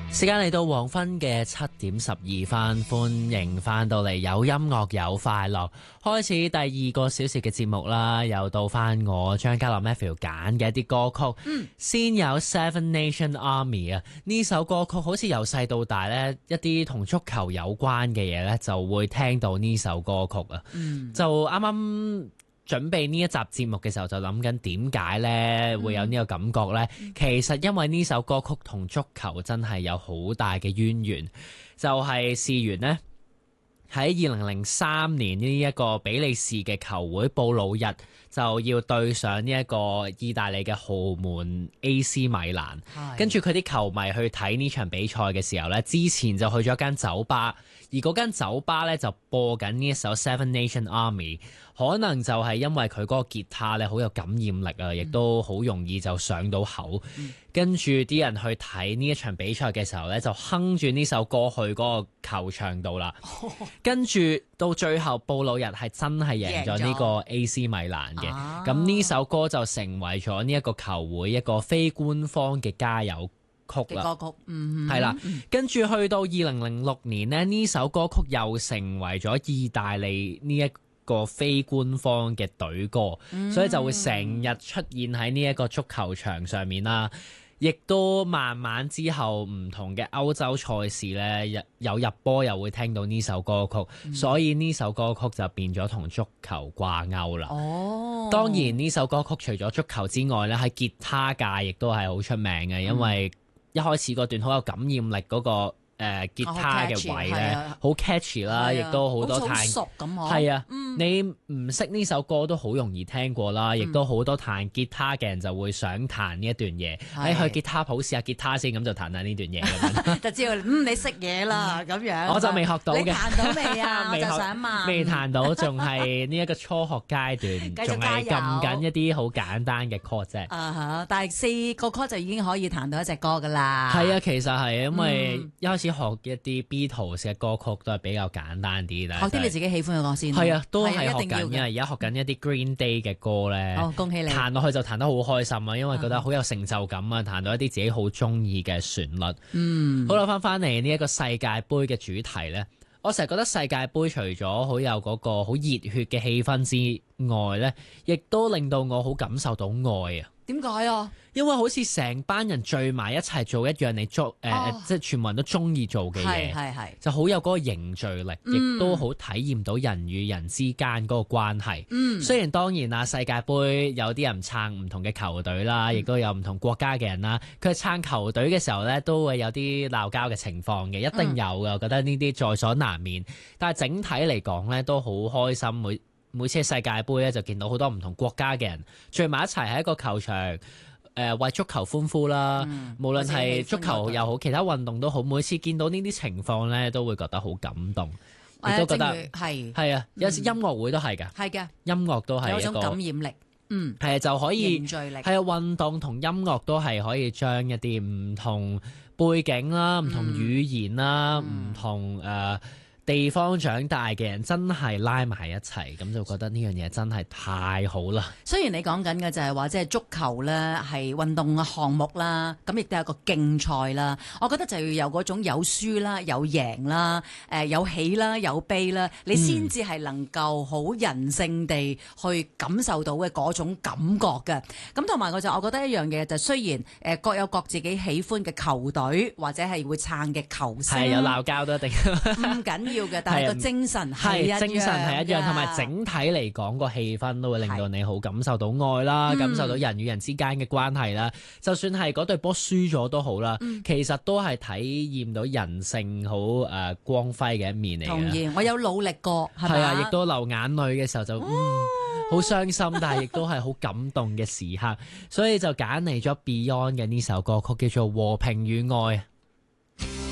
時間嚟到黃昏嘅7:12，歡迎翻到嚟有音樂有快樂，開始第2個小時嘅節目啦，又到翻我張家樂 Matthew 揀嘅一啲歌曲。先有 Seven Nation Army 啊，呢首歌曲好似由細到大呢，一啲同足球有關嘅嘢呢，就會聽到呢首歌曲啊。就啱啱準備呢一集節目嘅時候就諗緊點解呢會有呢個感覺呢？其實因為呢首歌曲同足球真係有好大嘅淵源，就係事緣呢，喺2003年呢一個比利時嘅球會布魯日就要對上呢一個意大利嘅豪門 AC 米蘭，跟住佢啲球迷去睇呢場比賽嘅時候呢，之前就去咗間酒吧，而嗰間酒吧呢就播緊呢一首 Seven Nation Army， 可能就係因為佢嗰個吉他呢好有感染力啊，亦都好容易就上到口，跟住啲人去睇呢一場比賽嘅時候呢，就哼住呢首歌去嗰個球場度啦，跟住到最後布魯日係真係贏咗呢個 AC 米蘭嘅，咁呢首歌就成為咗呢一個球會一個非官方嘅加油曲啦， 歌曲， 係啦，跟住去到2006年呢，呢首歌曲又成為咗意大利呢一個非官方嘅隊歌，所以就會成日出現喺呢一個足球場上面啦。亦都慢慢之後唔同嘅歐洲賽事呢，有入波又會聽到呢首歌曲，所以呢首歌曲就變咗同足球掛鈎啦。當然呢首歌曲除咗足球之外呢，喺吉他界亦都係好出名嘅，因為一開始嗰段好有感染力嗰個吉他嘅位呢，好 catchy 啦，亦都好多彈熟咁係啊，你唔識呢首歌都好容易聽過啦，亦都好多彈吉他嘅人就會想彈呢一段嘢。你去吉他鋪試下吉他先，咁就彈下呢段嘢咁樣， 就知道你識嘢啦咁樣。 我就未學到嘅， 你彈到未啊？我就想問。 未彈到，仲係呢一個初學階段，仲係撳緊一啲好簡單嘅 chord 啫。 但係4個 chord 就已經可以彈到一隻歌噶啦。 係啊，其實係因為一開始學一啲 Beatles 嘅歌曲都係比較簡單啲， 學啲你自己喜歡嘅歌先。 係啊，都係學緊嘅。而家學緊一啲 Green Day 嘅歌咧， 恭喜你！ 彈落去就彈得好開心啊，因為覺得好有成就感啊，彈到一啲自己好中意嘅旋律。好啦，翻嚟呢一個世界盃嘅主題咧，我成日覺得世界盃除咗好有嗰個好熱血嘅氣氛之外咧，亦都令到我好感受到愛啊！ 點解啊？ 因為好似成班人聚埋一齊做一樣你即係全部人都中意做嘅嘢，就好有嗰個凝聚力，亦都好體驗到人與人之間嗰個關係。雖然當然啦，世界盃有啲人撐唔同嘅球隊啦，亦都有唔同國家嘅人啦，佢撐球隊嘅時候呢，都會有啲鬧交嘅情況嘅，一定有嘅。我覺得呢啲在所難免。但係整體嚟講呢，都好開心。每次世界盃咧，就見到好多唔同國家嘅人聚埋一齊喺一個球場，為足球歡呼啦。無論係足球又好，其他運動都好，每次見到呢啲情況咧，都會覺得好感動，亦都覺得係啊。有時音樂會都係㗎，係嘅，音樂都係有種感染力。 係啊，就可以凝聚力。係啊，運動同音樂都係可以將一啲唔同背景啦、唔同語言啦、唔同地方長大嘅人真係拉埋一齊，咁就覺得呢樣嘢真係太好啦。 雖然你講緊嘅就係話即係足球咧係運動嘅項目啦，咁亦都係一個競賽啦。我覺得就要有嗰種有輸啦、有贏啦、有喜啦、有悲啦，你先至係能夠好人性地去感受到嘅嗰種感覺嘅。咁同埋我覺得一樣嘢就雖然各有各自己喜歡嘅球隊或者係會撐嘅球星， 係有鬧交都一定唔緊要嘅，但係個精神係一樣， 精神係一樣，同埋整體嚟講個氣氛都會令到你好感受到愛啦，感受到人與人之間嘅關係啦。就算係嗰隊波輸咗都好啦，其實都係體驗到人性好光輝嘅一面嚟嘅。 同意，我有努力過， 係啊，亦都流眼淚嘅時候就好傷心，但係亦都係好感動嘅時刻，所以就揀嚟咗 Beyond 嘅呢首歌曲叫做《和平與愛》。